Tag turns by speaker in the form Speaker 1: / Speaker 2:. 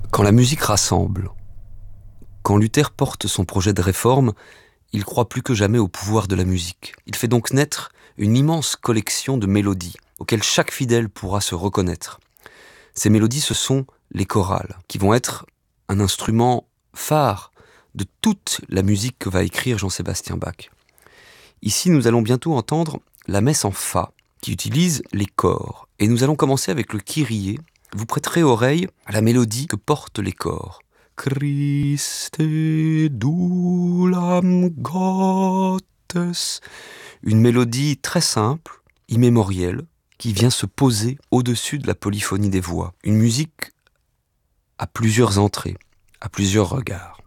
Speaker 1: Quand la musique rassemble, quand Luther porte son projet de réforme, il croit plus que jamais au pouvoir de la musique. Il fait donc naître une immense collection de mélodies auxquelles chaque fidèle pourra se reconnaître. Ces mélodies, ce sont les chorales, qui vont être un instrument phare de toute la musique que va écrire Jean-Sébastien Bach. Ici, nous allons bientôt entendre la messe en fa, qui utilise les cors. Et nous allons commencer avec le Kyrie. Vous prêterez oreille à la mélodie que portent les cors. Christe dulam Gottes. Une mélodie très simple, immémorielle, qui vient se poser au-dessus de la polyphonie des voix. Une musique à plusieurs entrées, à plusieurs regards.